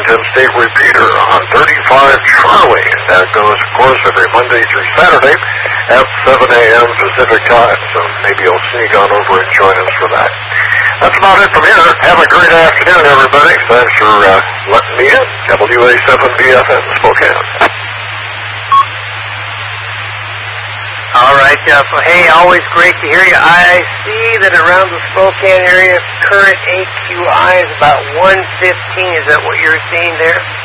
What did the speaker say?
Washington State repeater on 35 Charlie. That goes, of course, every Monday through Saturday at 7 a.m. Pacific time. So maybe you'll sneak on over and join us for that. That's about it from here. Have a great afternoon, everybody. Thanks for letting me in. WA7BFM Spokane. All right, Jeff. Well, hey, always great to hear you. I see that around the Spokane area, current AQI is about 115. Is that what you're seeing there?